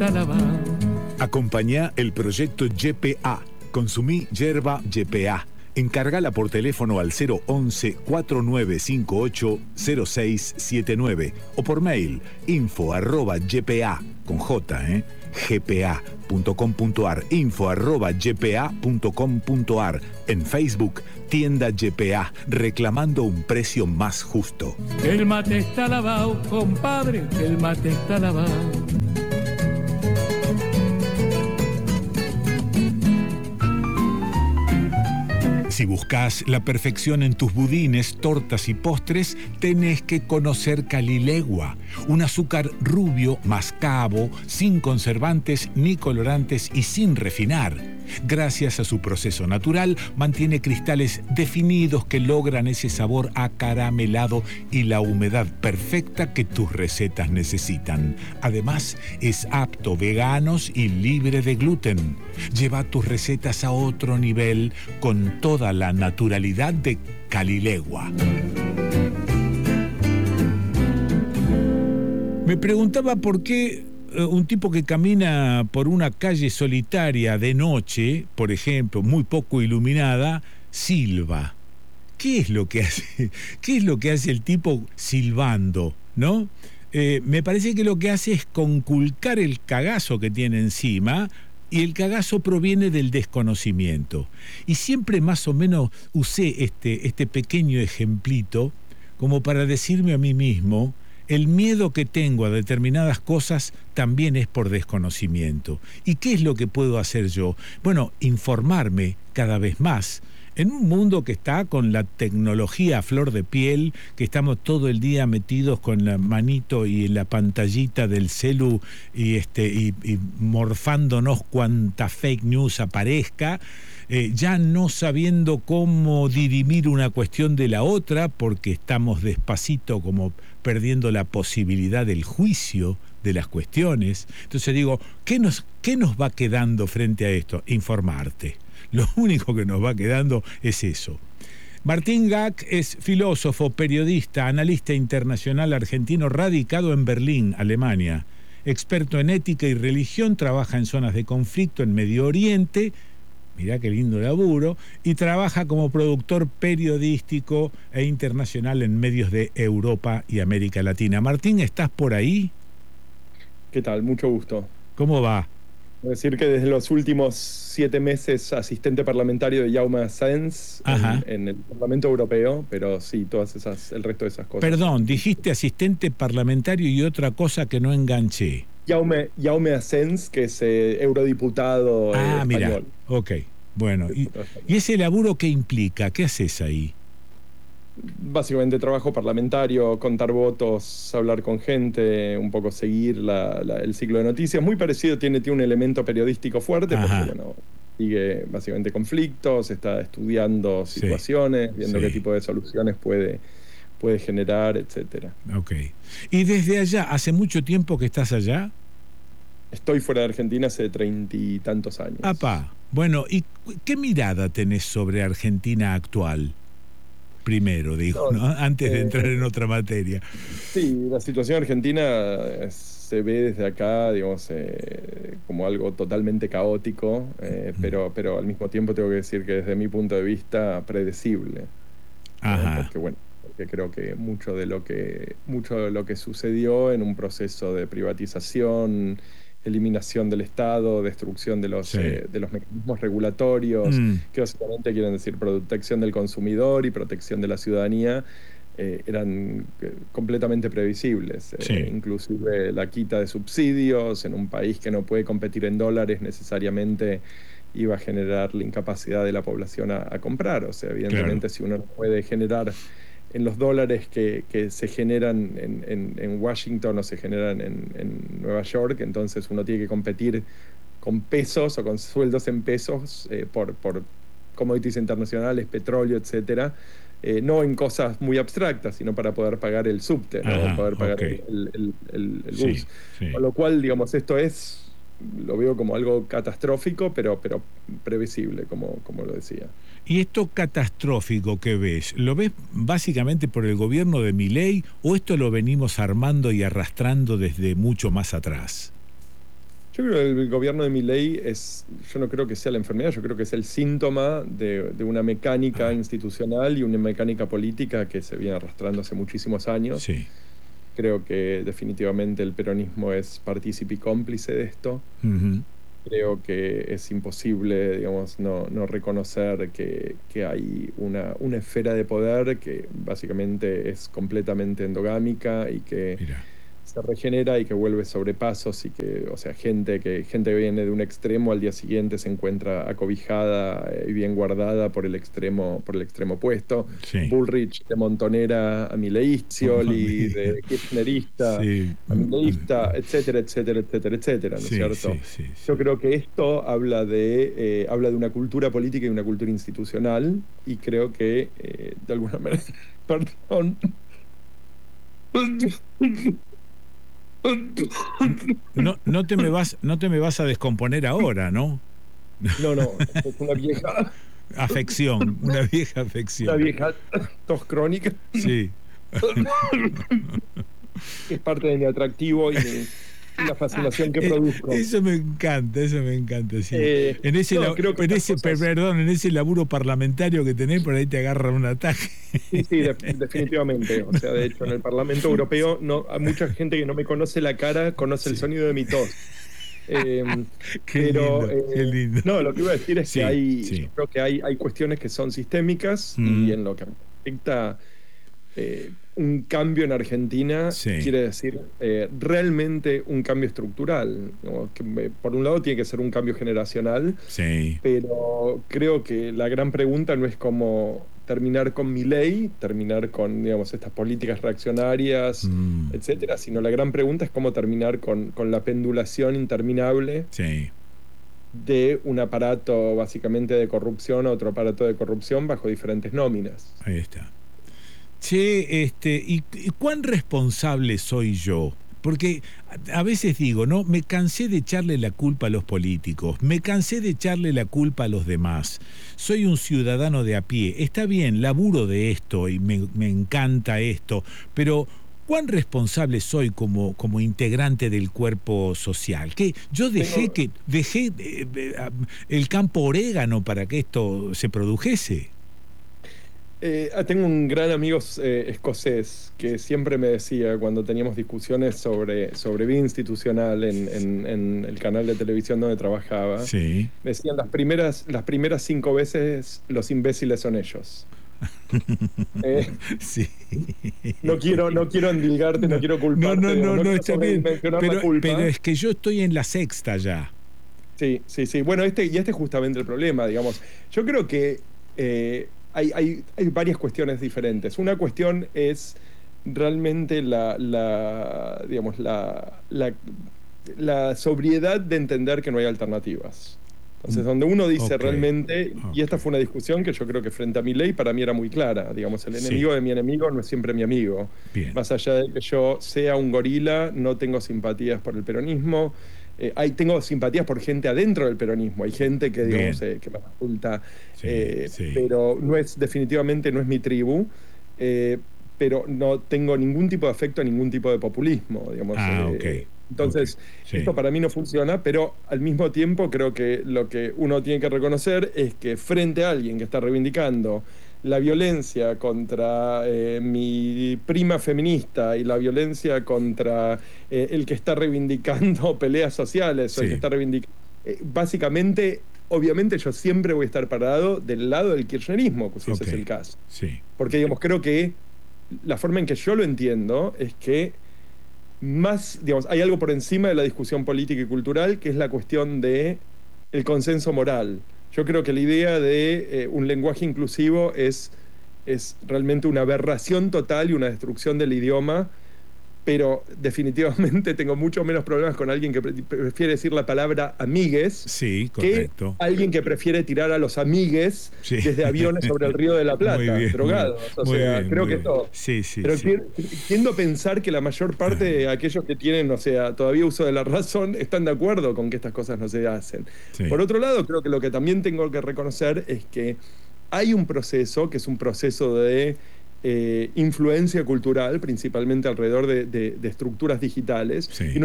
está lavado. Acompañá el proyecto YPA. Consumí yerba YPA. Encargala por teléfono al 011-4958-0679 o por mail info@ypa con J, gpa.com.ar, info@ypa.com.ar. En Facebook, tienda YPA, reclamando un precio más justo. El mate está lavado, compadre, el mate está lavado. Si buscas la perfección en tus budines, tortas y postres, tenés que conocer Calilegua, un azúcar rubio, mascabo, sin conservantes ni colorantes y sin refinar. Gracias a su proceso natural, mantiene cristales definidos que logran ese sabor acaramelado y la humedad perfecta que tus recetas necesitan. Además, es apto veganos y libre de gluten. Lleva tus recetas a otro nivel con toda la naturalidad de Calilegua. Me preguntaba por qué un tipo que camina por una calle solitaria de noche, por ejemplo, muy poco iluminada, silba. ¿Qué es lo que hace? ¿Qué es lo que hace el tipo silbando, no? Me parece que lo que hace es conculcar el cagazo que tiene encima, y el cagazo proviene del desconocimiento. Y siempre más o menos usé este pequeño ejemplito como para decirme a mí mismo: el miedo que tengo a determinadas cosas también es por desconocimiento. ¿Y qué es lo que puedo hacer yo? Bueno, informarme cada vez más. En un mundo que está con la tecnología a flor de piel, que estamos todo el día metidos con la manito y la pantallita del celu y morfándonos cuanta fake news aparezca, ya no sabiendo cómo dirimir una cuestión de la otra, porque estamos despacito como perdiendo la posibilidad del juicio de las cuestiones. Entonces digo, ¿qué nos va quedando frente a esto? Informarte. Lo único que nos va quedando es eso. Martín Gack es filósofo, periodista, analista internacional argentino radicado en Berlín, Alemania. Experto en ética y religión, trabaja en zonas de conflicto en Medio Oriente, mirá qué lindo laburo, y trabaja como productor periodístico e internacional en medios de Europa y América Latina. Martín, ¿estás por ahí? ¿Qué tal? Mucho gusto. ¿Cómo va? Voy a decir que desde los últimos 7 meses asistente parlamentario de Jaume Asens en el Parlamento Europeo, pero sí, el resto de esas cosas. Perdón, dijiste asistente parlamentario y otra cosa que no enganché. Jaume Asens, que es eurodiputado español. Mira, ok, bueno. ¿Y ese laburo qué implica? ¿Qué haces ahí? Básicamente trabajo parlamentario, contar votos, hablar con gente, un poco seguir el ciclo de noticias. Muy parecido, tiene un elemento periodístico fuerte, porque sigue básicamente conflictos, está estudiando situaciones, viendo qué tipo de soluciones puede generar, etcétera. Ok. ¿Y desde allá, hace mucho tiempo que estás allá? Estoy fuera de Argentina hace 30 y tantos años. Bueno, ¿y qué mirada tenés sobre Argentina actual? Primero, digo, ¿no? Antes de entrar en otra materia. Sí, la situación argentina se ve desde acá, digamos, como algo totalmente caótico, pero al mismo tiempo tengo que decir que desde mi punto de vista predecible. Porque creo que mucho de lo que sucedió en un proceso de privatización, eliminación del Estado, destrucción de los mecanismos regulatorios, que básicamente quieren decir protección del consumidor y protección de la ciudadanía, eran completamente previsibles. Inclusive la quita de subsidios en un país que no puede competir en dólares necesariamente iba a generar la incapacidad de la población a comprar. O sea, evidentemente si uno no puede generar en los dólares que se generan en Washington o se generan en Nueva York, entonces uno tiene que competir con pesos o con sueldos en pesos por commodities internacionales, petróleo, etcétera, no en cosas muy abstractas, sino para poder pagar el subte, ¿no? Poder pagar el bus. Con lo cual, digamos, esto lo veo como algo catastrófico, pero previsible, como lo decía. ¿Y esto catastrófico que ves, lo ves básicamente por el gobierno de Milei o esto lo venimos armando y arrastrando desde mucho más atrás? Yo creo que el gobierno de Milei yo no creo que sea la enfermedad, yo creo que es el síntoma de una mecánica institucional y una mecánica política que se viene arrastrando hace muchísimos años. Sí. Creo que definitivamente el peronismo es partícipe y cómplice de esto. Creo que es imposible, digamos, no reconocer que hay una esfera de poder que básicamente es completamente endogámica y que se regenera y que vuelve sobrepasos y que, o sea, gente que viene de un extremo al día siguiente se encuentra acobijada y bien guardada por el extremo opuesto. Sí. Bullrich de montonera a mileísta, Scioli de kirchnerista a mileísta, etcétera, etcétera, etcétera, etcétera, ¿no es cierto? Yo creo que esto habla de una cultura política y una cultura institucional, y creo que de alguna manera perdón. No te me vas a descomponer ahora, ¿no? No, es una vieja afección, una vieja afección. Una vieja tos crónica. Sí. Que es parte de mi atractivo y la fascinación que produzco. Eso me encanta, sí. En ese laburo parlamentario que tenés, por ahí te agarra un ataque. Sí, definitivamente. O sea, de hecho, en el Parlamento Europeo hay mucha gente que no me conoce la cara, conoce el sonido de mi tos. Qué lindo. No, lo que iba a decir es que yo creo que hay cuestiones que son sistémicas, y en lo que afecta un cambio en Argentina quiere decir realmente un cambio estructural, ¿no? Que por un lado tiene que ser un cambio generacional, pero creo que la gran pregunta no es cómo terminar con Milei, terminar con, digamos, estas políticas reaccionarias, etcétera, sino la gran pregunta es cómo terminar con la pendulación interminable de un aparato básicamente de corrupción a otro aparato de corrupción bajo diferentes nóminas. Ahí está. Che, ¿y cuán responsable soy yo? Porque a veces digo, ¿no? Me cansé de echarle la culpa a los políticos, me cansé de echarle la culpa a los demás. Soy un ciudadano de a pie, está bien, laburo de esto y me encanta esto, pero ¿cuán responsable soy como integrante del cuerpo social? Que yo dejé el campo orégano para que esto se produjese. Tengo un gran amigo escocés que siempre me decía, cuando teníamos discusiones sobre vida institucional en el canal de televisión donde trabajaba, me decían las primeras 5 veces los imbéciles son ellos. No quiero endilgarte, no quiero culparte. No, está bien. Pero es que yo estoy en la sexta ya. Sí. Bueno, este es justamente el problema, digamos. Yo creo que hay varias cuestiones diferentes. Una cuestión es realmente la sobriedad de entender que no hay alternativas. Entonces, donde uno dice realmente, y esta fue una discusión que yo creo que frente a Milei para mí era muy clara, digamos, el enemigo de mi enemigo no es siempre mi amigo. Bien. Más allá de que yo sea un gorila, no tengo simpatías por el peronismo. Tengo simpatías por gente adentro del peronismo. Hay gente que, digamos, que me resulta, pero definitivamente no es mi tribu, pero no tengo ningún tipo de afecto a ningún tipo de populismo, digamos. Entonces, esto para mí no funciona, pero al mismo tiempo creo que lo que uno tiene que reconocer es que frente a alguien que está reivindicando la violencia contra mi prima feminista y la violencia contra el que está reivindicando peleas sociales, o el que está reivindicando, básicamente, obviamente yo siempre voy a estar parado del lado del kirchnerismo, si ese es el caso. Porque, digamos, creo que la forma en que yo lo entiendo es que hay algo por encima de la discusión política y cultural, que es la cuestión de el consenso moral. Yo creo que la idea de un lenguaje inclusivo es realmente una aberración total y una destrucción del idioma, pero definitivamente tengo mucho menos problemas con alguien que prefiere decir la palabra amigues que alguien que prefiere tirar a los amigues desde aviones sobre el Río de la Plata, drogados. Creo que todo. Pero tiendo a pensar que la mayor parte de aquellos que tienen, todavía uso de la razón, están de acuerdo con que estas cosas no se hacen. Por otro lado, creo que lo que también tengo que reconocer es que hay un proceso, que es un proceso de influencia cultural, principalmente alrededor de estructuras digitales, y